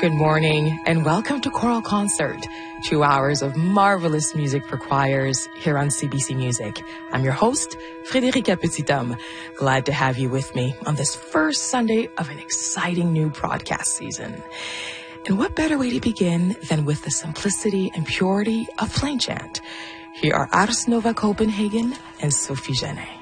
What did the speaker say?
Good morning and welcome to Choral Concert, 2 hours of marvelous music for choirs here on CBC Music. I'm your host, Frédérica Petithomme. Glad to have you with me on this first Sunday of an exciting new broadcast season. And what better way to begin than with the simplicity and purity of plain chant? Here are Ars Nova Copenhagen and Sophie Genet.